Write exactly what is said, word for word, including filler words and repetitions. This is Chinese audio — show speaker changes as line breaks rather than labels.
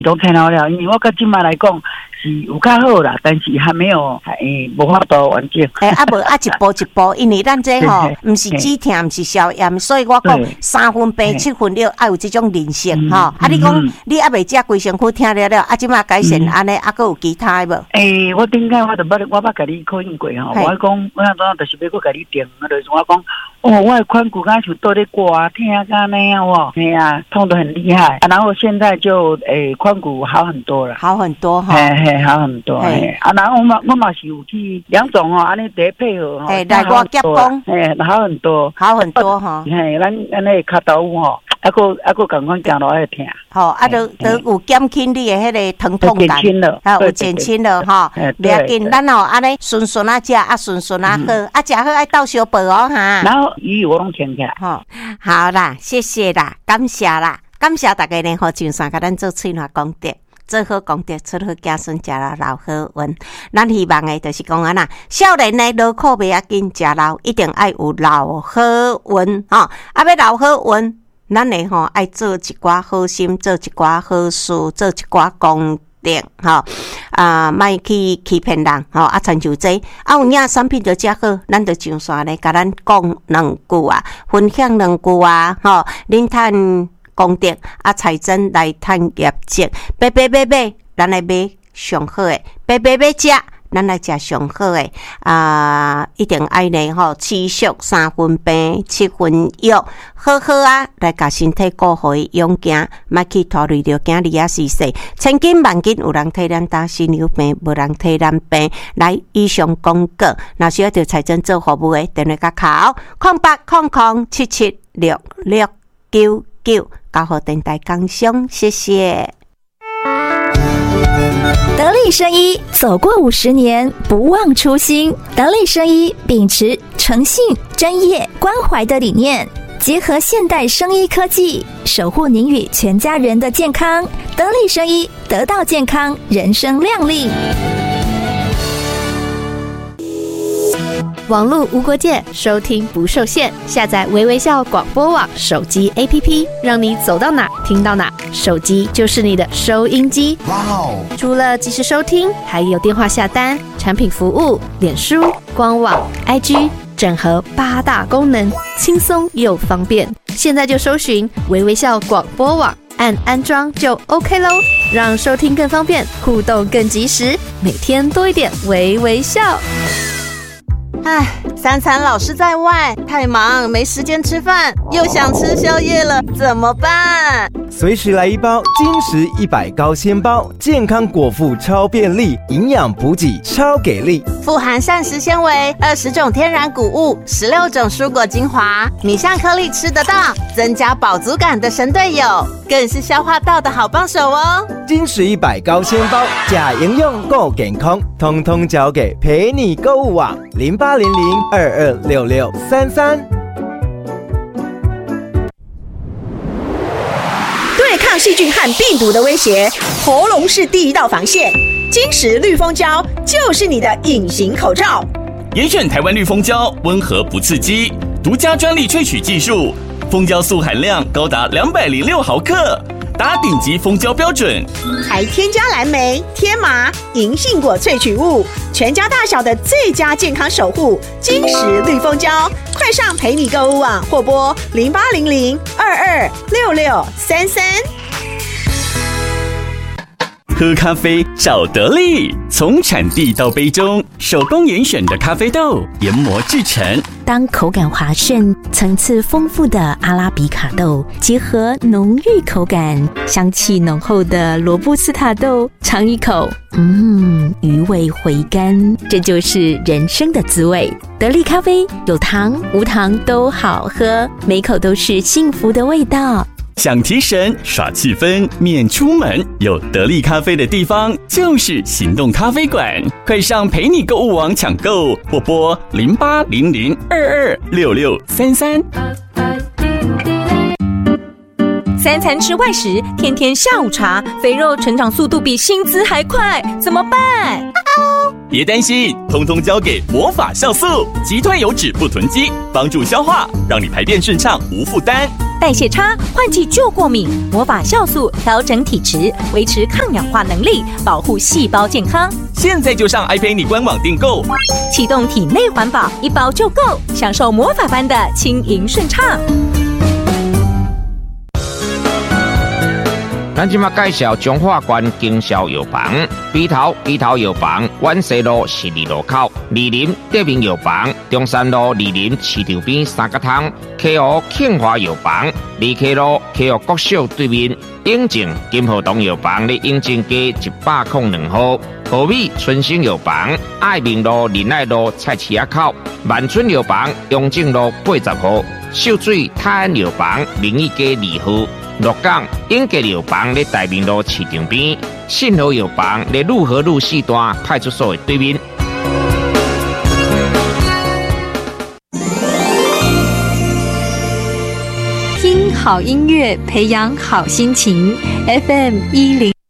都听到了，因为我到今麦来讲是有较好啦，但是还没有诶，无法度完整。
诶，啊无啊，一步一步，因为咱这吼，毋是止痛，毋是消炎，所以我讲三分病七分药，爱有这种韧性吼。啊，你讲你还未食规身躯听了了，啊，即马改善安尼，啊，佫有其他无？
诶，我顶下我就捌我捌甲你考验过吼，我讲我那阵就是要佫甲你定，我就是我讲。哦，我的髋骨刚才就倒咧刮，听干那样哦，哎呀，痛得很厉害啊！然后现在就诶，髋骨好很多了，
好很多哈，
嘿嘿，好很多嘿啊！然后我嘛我嘛是有去两种哦，安尼得配合哈，
哎，来我夹讲，
哎，好很多，
好很多哈，
嘿，咱咱那脚刀吼。啊，个啊个，赶快行落去疼。
吼，啊，都都有减轻你的迄个疼痛感，
减轻了，
啊，有减轻了哈。不要紧，咱吼安尼顺顺啊食，啊顺顺啊喝，啊食好爱倒小饭哦哈。
然后鱼我拢听起来。
吼，好啦，谢谢啦，感谢啦，感谢大家呢，吼，上山甲咱做翠花功德。做好功德，出好子孙，食了老好运。咱希望的就是讲啊呐，少年呢劳苦袂要紧，食老一定爱有老好运吼。啊，要老好运。咱呢吼爱做一寡好心，做一寡好事，做一寡功德吼啊，莫去欺骗人吼啊，亲像这啊有影产品就食好，咱就上山咧，甲咱讲两句啊，分享两句啊，吼，恁趁功德啊，财神来趁业绩，买买买买，咱来买上好诶，买买买食。咱来食上好诶啊！一定爱呢吼，持续三分病七分药，好好啊来甲身体顾好勇行，莫去拖累着囝儿啊死死。千金万金有人替咱打心有病，无人替咱病。来以上广告，若需要着财政做服务诶，电话甲考空八空空七七六六九九，交互电台工商，谢谢。
得力生医走过五十年，不忘初心。得力生医秉持诚信、专业、关怀的理念，结合现代生医科技，守护您与全家人的健康。得力生医，得到健康，人生亮丽。
网络无国界，收听不受限。下载微微笑广播网手机 A P P， 让你走到哪听到哪，手机就是你的收音机。哇哦！除了即时收听，还有电话下单、产品服务、脸书、官网、I G， 整合八大功能，轻松又方便。现在就搜寻微微笑广播网，按安装就 OK 咯，让收听更方便，互动更及时，每天多一点微微笑。
唉，三餐老是在外，太忙没时间吃饭，又想吃宵夜了，怎么办？
随时来一包精实一百高纤包，健康果腹超便利，营养补给超给力，
富含膳食纤维，二十种天然谷物，十六种蔬果精华，米香颗粒吃得到，增加饱足感的神队友，更是消化道的好帮手哦。
精实一百高纤包，假营养够健康，通通交给陪你购物网零八零零二二六六三三。
对抗细菌和病毒的威胁，喉咙是第一道防线。金石绿蜂胶就是你的隐形口罩。
严选台湾绿蜂胶，温和不刺激，独家专利萃取技术，蜂胶素含量高达两百零六毫克。达顶级蜂胶标准，
还添加蓝莓、天麻、银杏果萃取物，全家大小的最佳健康守护。金石绿蜂胶，快上陪你购物网或拨零八零零二二六六三三。
喝咖啡找得力，从产地到杯中，手工严选的咖啡豆研磨制成。
当口感滑顺、层次丰富的阿拉比卡豆结合浓郁口感、香气浓厚的罗布斯塔豆，尝一口，嗯，余味回甘，这就是人生的滋味。得力咖啡有糖无糖都好喝，每口都是幸福的味道。
想提神耍气氛免出门，有得力咖啡的地方就是行动咖啡馆，快上陪你购物网抢购或拨零八零零二二六六三三。
三餐吃外食，天天下午茶，肥肉成长速度比薪资还快，怎么办？
别担心，通通交给魔法酵素，击退油脂不囤积，帮助消化，让你排便顺畅无负担。
代谢差，换季就过敏。魔法酵素调整体质，维持抗氧化能力，保护细胞健康。
现在就上爱陪你官网订购，
启动体内环保，一包就够，享受魔法般的轻盈顺畅。
咱即马介绍中华关经销药房，鼻头鼻头药房，万西路十二路口，二林德明药房，中山路二林市场边三角汤，溪湖庆华药房，二溪路溪湖国小对面，永靖金河东药房咧永靖街一百零两号，和美春兴药房，爱民路仁爱路菜市仔口，万春药房永靖路八十号，秀水泰安药房明义街二号。鹿港永吉药房咧大明路市场边，信和药房咧路和路四段派出所的对面。
听好音乐，培养好心情。F M 一零。